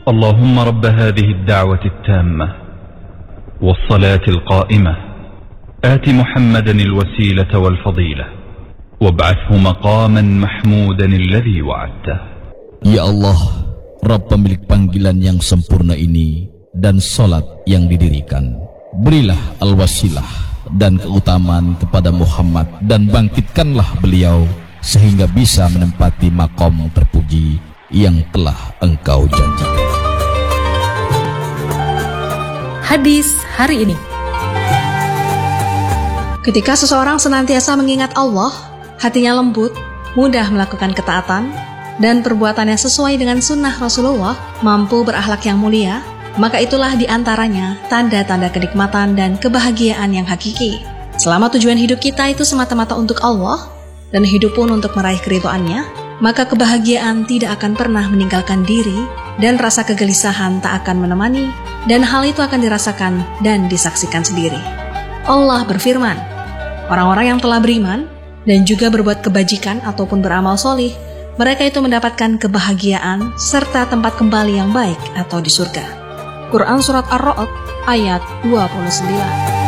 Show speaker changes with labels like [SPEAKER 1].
[SPEAKER 1] اللهم رب هذه الدعوة التامة والصلاة القائمة آت محمدا الوسيلة والفضيلة وابعثه مقاما محمودا الذي وعدته.
[SPEAKER 2] Ya Allah, Rabb pemilik panggilan yang sempurna ini dan salat yang didirikan, berilah al-wasilah dan keutamaan kepada Muhammad dan bangkitkanlah beliau sehingga bisa menempati maqam terpuji yang telah Engkau janjikan.
[SPEAKER 3] Hadis hari ini. Ketika seseorang senantiasa mengingat Allah, hatinya lembut, mudah melakukan ketaatan, dan perbuatannya sesuai dengan sunnah Rasulullah, mampu berakhlak yang mulia, maka itulah diantaranya tanda-tanda kenikmatan dan kebahagiaan yang hakiki. Selama tujuan hidup kita itu semata-mata untuk Allah, dan hidup pun untuk meraih keridhoannya, maka kebahagiaan tidak akan pernah meninggalkan diri, dan rasa kegelisahan tak akan menemani, dan hal itu akan dirasakan dan disaksikan sendiri. Allah berfirman, orang-orang yang telah beriman, dan juga berbuat kebajikan ataupun beramal solih, mereka itu mendapatkan kebahagiaan serta tempat kembali yang baik atau di surga. Quran Surat Ar-Ra'd ayat 29.